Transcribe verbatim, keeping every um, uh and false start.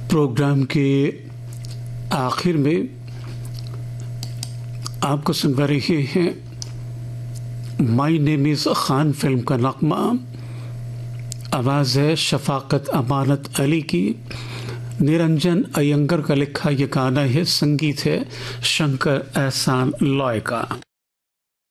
Programme के आखिर में आपको सुनवा रहे हैं my name is Khan film का नगमा। आवाज़ है शफाकत अमानत अली की। निरंजन अयंगर का लिखा यह गाना है, संगीत है शंकर एहसान लॉय का।